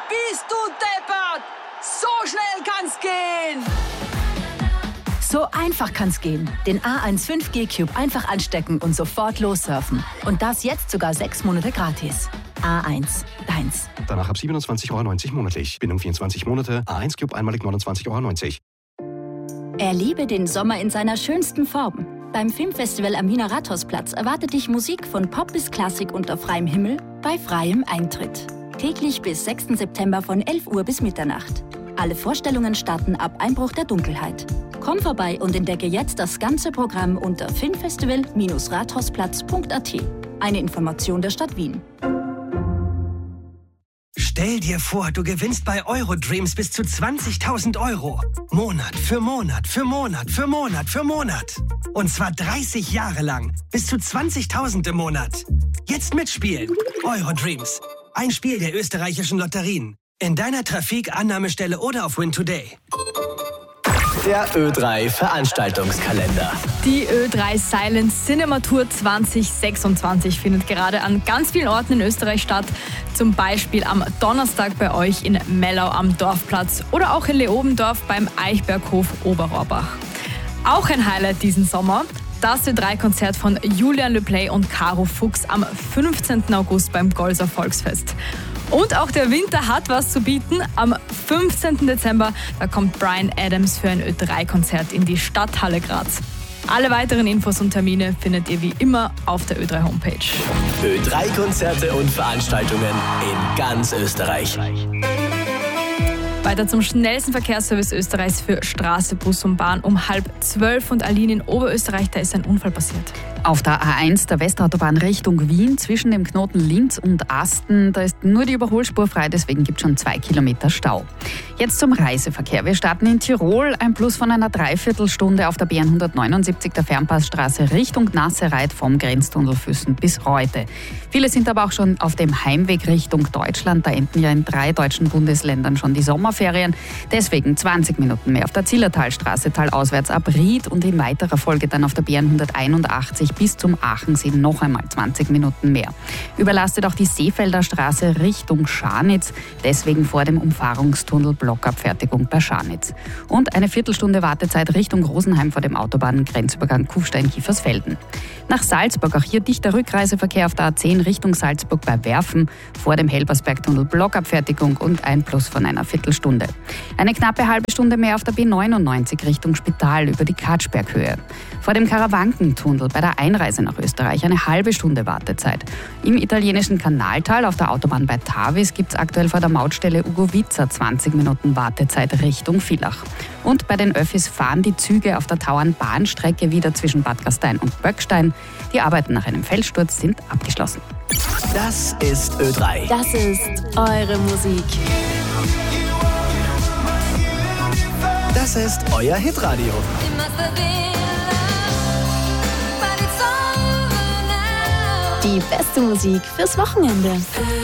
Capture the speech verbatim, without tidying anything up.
Bist du deppert? So schnell kann's gehen! So einfach kann's gehen. Den A eins fünf G Cube einfach anstecken und sofort lossurfen. Und das jetzt sogar sechs Monate gratis. A eins, deins. Danach ab siebenundzwanzig Euro neunzig monatlich. Bindung vierundzwanzig Monate. A eins Cube einmalig neunundzwanzig Euro neunzig. Erlebe den Sommer in seiner schönsten Form. Beim Filmfestival am Wiener Rathausplatz erwartet dich Musik von Pop bis Klassik unter freiem Himmel bei freiem Eintritt. Täglich bis sechsten September von elf Uhr bis Mitternacht. Alle Vorstellungen starten ab Einbruch der Dunkelheit. Komm vorbei und entdecke jetzt das ganze Programm unter filmfestival Bindestrich rathausplatz Punkt a t. Eine Information der Stadt Wien. Stell dir vor, du gewinnst bei Eurodreams bis zu zwanzigtausend Euro. Monat für Monat für Monat für Monat für Monat. Und zwar dreißig Jahre lang. Bis zu zwanzigtausend im Monat. Jetzt mitspielen. Eurodreams. Ein Spiel der österreichischen Lotterien. In deiner Trafik, Annahmestelle oder auf Win Today. Der Ö drei Veranstaltungskalender. Die Ö drei Silent Cinema Tour zwanzig sechsundzwanzig findet gerade an ganz vielen Orten in Österreich statt. Zum Beispiel am Donnerstag bei euch in Mellau am Dorfplatz oder auch in Leobendorf beim Eichberghof Oberrohrbach. Auch ein Highlight diesen Sommer: das Ö drei Konzert von Julian Le Play und Caro Fuchs am fünfzehnten August beim Golser Volksfest. Und auch der Winter hat was zu bieten. Am fünfzehnten Dezember, da kommt Bryan Adams für ein Ö drei Konzert in die Stadthalle Graz. Alle weiteren Infos und Termine findet ihr wie immer auf der Ö drei Homepage. Ö drei Konzerte und Veranstaltungen in ganz Österreich. Weiter zum schnellsten Verkehrsservice Österreichs für Straße, Bus und Bahn um halb zwölf und Aline in Oberösterreich, da ist ein Unfall passiert. Auf der A eins der Westautobahn Richtung Wien zwischen dem Knoten Linz und Asten, da ist nur die Überholspur frei, deswegen gibt es schon zwei Kilometer Stau. Jetzt zum Reiseverkehr. Wir starten in Tirol, ein Plus von einer Dreiviertelstunde auf der B hundertneunundsiebzig der Fernpassstraße Richtung Nassereit vom Grenztunnel Füssen bis Reute. Viele sind aber auch schon auf dem Heimweg Richtung Deutschland. Da enden ja in drei deutschen Bundesländern schon die Sommerferien. Deswegen zwanzig Minuten mehr auf der Zillertalstraße talauswärts ab Ried und in weiterer Folge dann auf der B hunderteinundachtzig bis zum Aachensee noch einmal zwanzig Minuten mehr. Überlastet auch die Seefelder Straße Richtung Scharnitz, deswegen vor dem Umfahrungstunnel Blockabfertigung bei Scharnitz. Und eine Viertelstunde Wartezeit Richtung Rosenheim vor dem Autobahngrenzübergang Kufstein-Kiefersfelden. Nach Salzburg, auch hier dichter Rückreiseverkehr auf der A zehn Richtung Salzburg bei Werfen, vor dem Helbersbergtunnel Blockabfertigung und ein Plus von einer Viertelstunde. Eine knappe halbe Stunde mehr auf der B neunundneunzig Richtung Spital über die Katschberghöhe. Vor dem Karawankentunnel bei der Einreise nach Österreich eine halbe Stunde Wartezeit. Im italienischen Kanaltal auf der Autobahn bei Tavis gibt es aktuell vor der Mautstelle Ugovica zwanzig Minuten Wartezeit Richtung Villach. Und bei den Öffis fahren die Züge auf der Tauern-Bahnstrecke wieder zwischen Bad Gastein und Böckstein. Die Arbeiten nach einem Felssturz sind abgeschlossen. Das ist Ö drei. Das ist eure Musik. Das ist euer Hitradio. Die beste Musik fürs Wochenende.